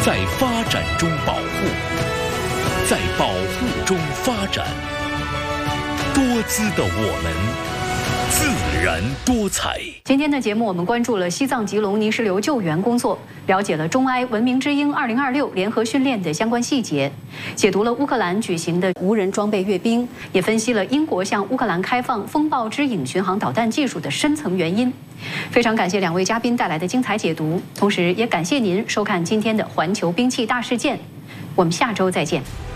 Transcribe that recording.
在发展中保护，在保护中发展。多姿的我们，自然多彩。 今天的节目，我们关注了西藏吉隆泥石流救援工作，了解了中埃文明之鹰2026联合训练的相关细节，解读了乌克兰举行的无人装备阅兵，也分析了英国向乌克兰开放风暴之影巡航导弹技术的深层原因。非常感谢两位嘉宾带来的精彩解读，同时也感谢您收看今天的环球兵器大事件。我们下周再见。